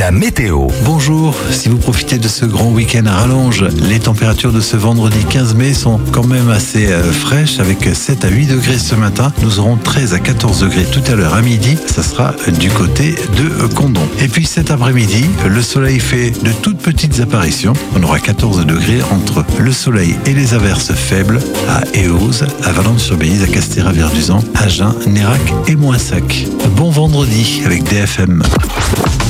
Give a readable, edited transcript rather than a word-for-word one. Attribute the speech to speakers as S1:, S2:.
S1: la météo.
S2: Bonjour, si vous profitez de ce grand week-end à rallonge, les températures de ce vendredi 15 mai sont quand même assez fraîches avec 7 à 8 degrés ce matin. Nous aurons 13 à 14 degrés tout à l'heure à midi. Ça sera du côté de Condom. Et puis cet après-midi, le soleil fait de toutes petites apparitions. On aura 14 degrés entre le soleil et les averses faibles à Éoz, à Valence-sur-Bélise, à Castéra-Verduzan, Agen, Nérac et Moissac. Bon vendredi avec DFM.